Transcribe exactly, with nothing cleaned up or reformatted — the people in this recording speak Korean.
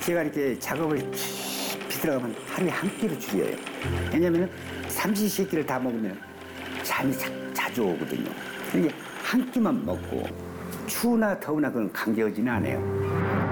제가 이렇게 작업을 깊이 들어가면 하루에 한 끼로 줄여요. 왜냐면 삼시세끼를 다 먹으면 잠이 자, 자주 오거든요. 이게 한 끼만 먹고 추우나 더우나 그건 관계하지는 않아요.